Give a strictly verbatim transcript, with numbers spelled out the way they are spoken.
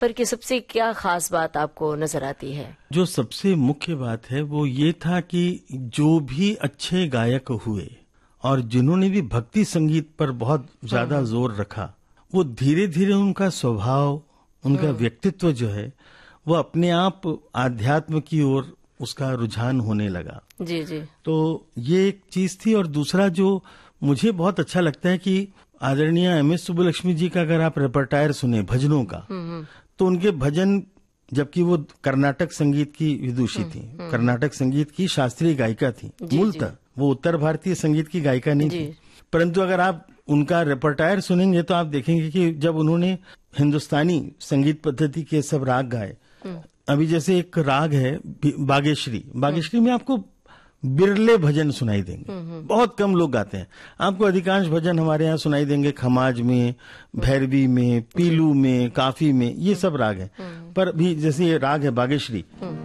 पर कि सबसे क्या खास बात आपको नजर आती है? जो सबसे मुख्य बात है वो ये था कि जो भी अच्छे गायक हुए और जिन्होंने भी भक्ति संगीत पर बहुत ज्यादा जोर रखा, वो धीरे धीरे उनका स्वभाव, उनका व्यक्तित्व जो है वो अपने आप आध्यात्म की ओर उसका रुझान होने लगा। जी जी। तो ये एक चीज थी। और दूसरा जो मुझे बहुत अच्छा लगता है कि आदरणीय एम एस सुब्बलक्ष्मी जी का अगर आप रेपर्टायर सुने भजनों का, तो उनके भजन, जबकि वो कर्नाटक संगीत की विदुषी थी, कर्नाटक संगीत की शास्त्रीय गायिका थी मूलतः, वो उत्तर भारतीय संगीत की गायिका नहीं थी, परंतु अगर आप उनका रेपर्टायर सुनेंगे तो आप देखेंगे कि जब उन्होंने हिंदुस्तानी संगीत पद्धति के सब राग गाए, अभी जैसे एक राग है बागेश्वरी, बागेश्वरी में आपको बिरले भजन सुनाई देंगे, बहुत कम लोग गाते हैं। आपको अधिकांश भजन हमारे यहाँ सुनाई देंगे खमाज में, भैरवी में, पीलू में, काफी में, ये सब राग है। पर भी जैसे ये राग है बागेश्वरी,